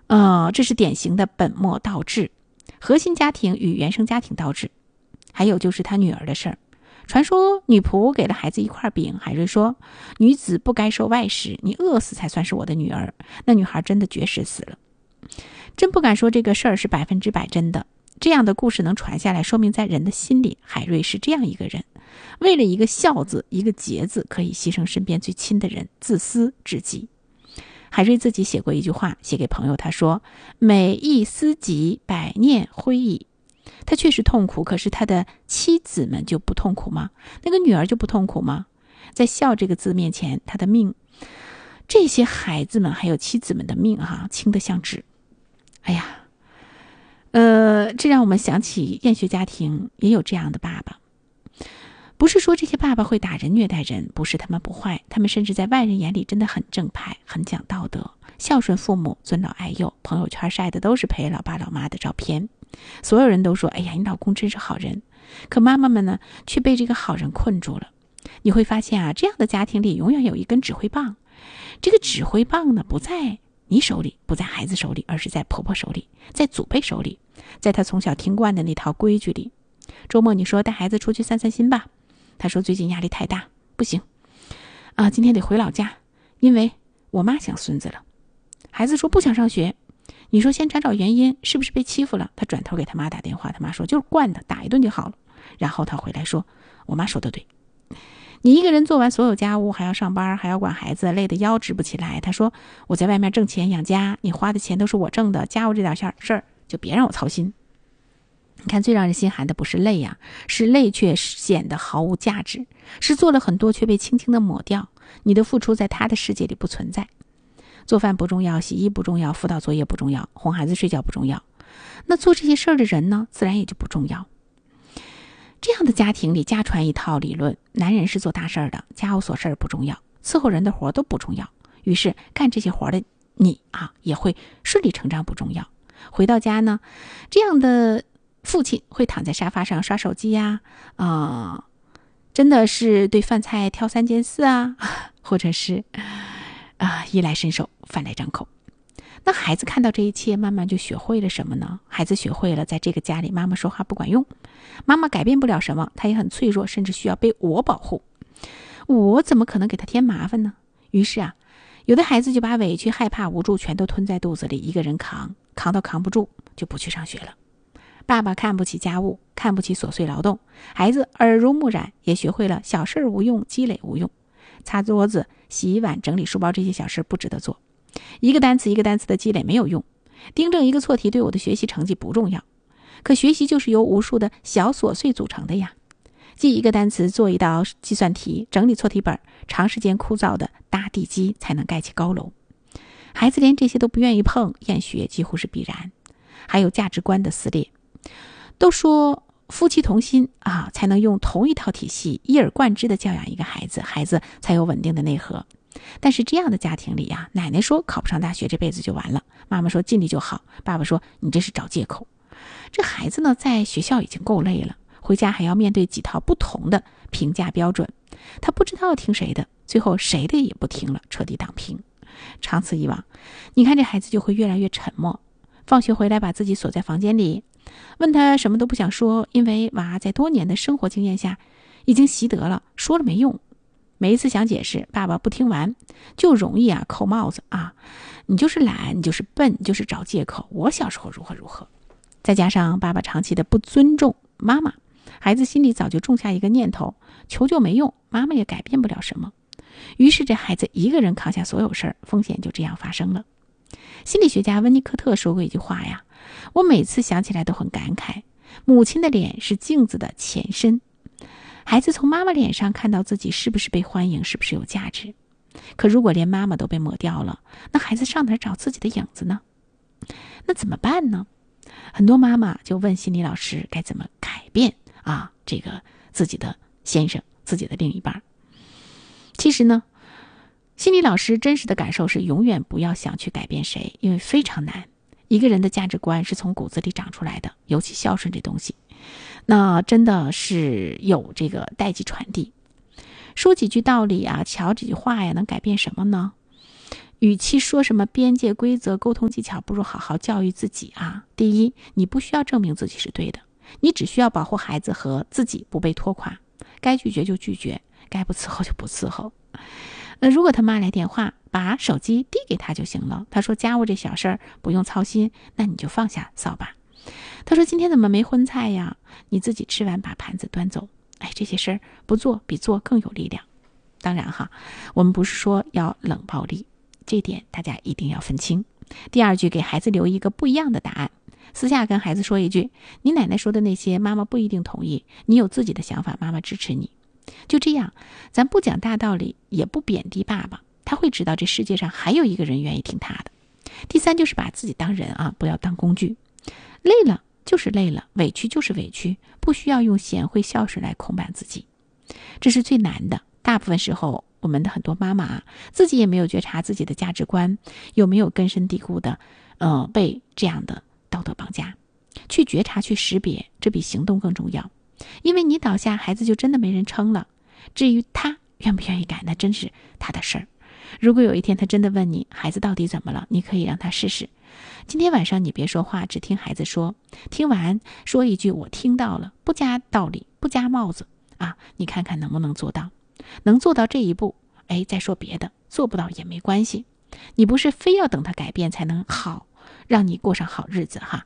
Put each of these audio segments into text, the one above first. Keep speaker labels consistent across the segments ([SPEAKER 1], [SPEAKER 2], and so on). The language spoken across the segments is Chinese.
[SPEAKER 1] 这是典型的本末倒置，核心家庭与原生家庭倒置。还有就是他女儿的事儿，传说女仆给了孩子一块饼，海瑞说女子不该受外食，你饿死才算是我的女儿。那女孩真的绝食死了。真不敢说这个事儿是100%真的，这样的故事能传下来，说明在人的心里，海瑞是这样一个人，为了一个孝字一个节字，可以牺牲身边最亲的人，自私至极。海瑞自己写过一句话，写给朋友，他说每一思己，百念灰矣。他确实痛苦，可是他的妻子们就不痛苦吗？那个女儿就不痛苦吗？在孝这个字面前，他的命，这些孩子们还有妻子们的命轻得像纸。哎呀，这让我们想起厌学家庭也有这样的爸爸。不是说这些爸爸会打人虐待人，不是他们不坏，他们甚至在外人眼里真的很正派，很讲道德，孝顺父母，尊老爱幼，朋友圈晒的都是陪老爸老妈的照片，所有人都说哎呀，你老公真是好人。可妈妈们呢，却被这个好人困住了。你会发现这样的家庭里永远有一根指挥棒，这个指挥棒呢，不在你手里，不在孩子手里，而是在婆婆手里，在祖辈手里，在他从小听惯的那套规矩里。周末你说带孩子出去散散心吧，他说最近压力太大，不行今天得回老家，因为我妈想孙子了。孩子说不想上学，你说先找原因，是不是被欺负了？他转头给他妈打电话，他妈说就是惯的，打一顿就好了。然后他回来说我妈说的对，你一个人做完所有家务，还要上班，还要管孩子，累得腰直不起来。他说我在外面挣钱养家，你花的钱都是我挣的，家务这点事儿就别让我操心。你看最让人心寒的不是累是累却显得毫无价值，是做了很多却被轻轻的抹掉，你的付出在他的世界里不存在。做饭不重要，洗衣不重要，辅导作业不重要，哄孩子睡觉不重要，那做这些事儿的人呢，自然也就不重要。这样的家庭里家传一套理论，男人是做大事儿的，家务琐事儿不重要，伺候人的活都不重要，于是干这些活的你也会顺理成章不重要。回到家呢，这样的父亲会躺在沙发上刷手机真的是对饭菜挑3拣4或者是衣来伸手饭来张口。那孩子看到这一切，慢慢就学会了什么呢？孩子学会了在这个家里妈妈说话不管用，妈妈改变不了什么，她也很脆弱，甚至需要被我保护，我怎么可能给她添麻烦呢？于是有的孩子就把委屈、害怕、无助全都吞在肚子里，一个人扛到扛不住就不去上学了。爸爸看不起家务，看不起琐碎劳动，孩子耳濡目染，也学会了小事无用，积累无用。擦桌子、洗碗、整理书包这些小事不值得做，一个单词一个单词的积累没有用，订正一个错题对我的学习成绩不重要。可学习就是由无数的小琐碎组成的呀，记一个单词，做一道计算题，整理错题本，长时间枯燥的搭地基才能盖起高楼。孩子连这些都不愿意碰，厌学几乎是必然。还有价值观的撕裂，都说夫妻同心才能用同一套体系一以贯之的教养一个孩子，孩子才有稳定的内核。但是这样的家庭里奶奶说考不上大学这辈子就完了，妈妈说尽力就好，爸爸说你这是找借口。这孩子呢，在学校已经够累了，回家还要面对几套不同的评价标准，他不知道听谁的，最后谁的也不听了，彻底躺平。长此以往，你看这孩子就会越来越沉默，放学回来把自己锁在房间里，问他什么都不想说，因为娃在多年的生活经验下已经习得了，说了没用。每一次想解释，爸爸不听完，就容易扣帽子你就是懒，你就是笨，你就是找借口，我小时候如何如何。再加上爸爸长期的不尊重妈妈，孩子心里早就种下一个念头，求救没用，妈妈也改变不了什么。于是这孩子一个人扛下所有事儿，风险就这样发生了。心理学家温尼科特说过一句话我每次想起来都很感慨，母亲的脸是镜子的前身，孩子从妈妈脸上看到自己是不是被欢迎，是不是有价值。可如果连妈妈都被抹掉了，那孩子上哪儿找自己的影子呢？那怎么办呢？很多妈妈就问心理老师该怎么改变这个自己的先生，自己的另一半。其实呢，心理老师真实的感受是永远不要想去改变谁，因为非常难。一个人的价值观是从骨子里长出来的，尤其孝顺这东西，那真的是有这个代际传递。说几句道理瞧几句话能改变什么呢？ 与其说什么边界规则、沟通技巧，不如好好教育自己啊。第一，你不需要证明自己是对的，你只需要保护孩子和自己不被拖垮，该拒绝就拒绝，该不伺候就不伺候。如果他妈来电话，把手机递给他就行了。他说家务这小事儿不用操心，那你就放下扫把。他说今天怎么没荤菜呀？你自己吃完把盘子端走。这些事儿不做比做更有力量。当然哈，我们不是说要冷暴力，这点大家一定要分清。第二句，给孩子留一个不一样的答案，私下跟孩子说一句，你奶奶说的那些妈妈不一定同意，你有自己的想法，妈妈支持你。就这样，咱不讲大道理，也不贬低爸爸，他会知道这世界上还有一个人愿意听他的。第三就是把自己当人啊，不要当工具。累了就是累了，委屈就是委屈，不需要用贤惠孝顺来控办自己，这是最难的。大部分时候我们的很多妈妈自己也没有觉察自己的价值观有没有根深蒂固的被这样的道德绑架。去觉察，去识别，这比行动更重要。因为你倒下，孩子就真的没人撑了。至于他愿不愿意改，那真是他的事儿。如果有一天他真的问你孩子到底怎么了，你可以让他试试。今天晚上你别说话，只听孩子说，听完说一句我听到了，不加道理，不加帽子啊，你看看能不能做到。能做到这一步，再说别的，做不到也没关系。你不是非要等他改变才能好，让你过上好日子哈。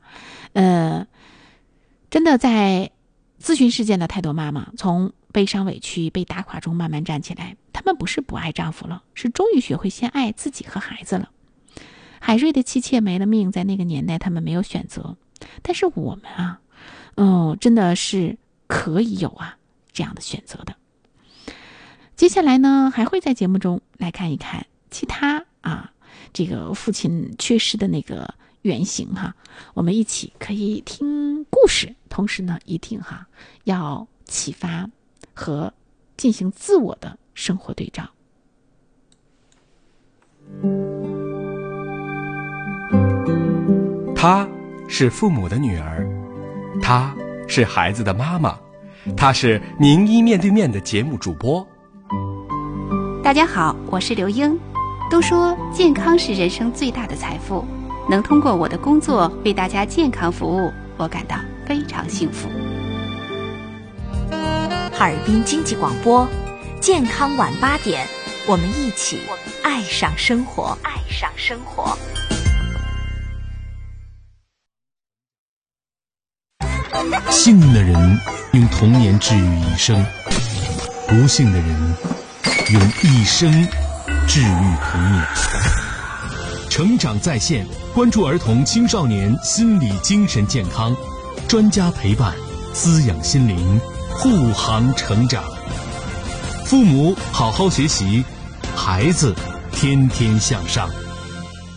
[SPEAKER 1] 真的在咨询事件的太多妈妈，从悲伤委屈被打垮中慢慢站起来，她们不是不爱丈夫了，是终于学会先爱自己和孩子了。海瑞的妻妾没了命，在那个年代他们没有选择，但是我们啊，真的是可以有这样的选择的。接下来呢，还会在节目中来看一看其他这个父亲缺失的那个原型哈。我们一起可以听故事，同时呢，一定要启发和进行自我的生活对照。
[SPEAKER 2] 她是父母的女儿，她是孩子的妈妈，她是名医面对面的节目主播。
[SPEAKER 3] 大家好，我是刘英。都说健康是人生最大的财富，能通过我的工作为大家健康服务，我感到非常幸福。
[SPEAKER 4] 哈尔滨经济广播，健康晚8点，我们一起爱上生活，爱上生活。
[SPEAKER 5] 幸运的人用童年治愈一生，不幸的人用一生治愈童年。成长在线，关注儿童青少年心理精神健康，专家陪伴，滋养心灵，护航成长。父母好好学习，孩子天天向上。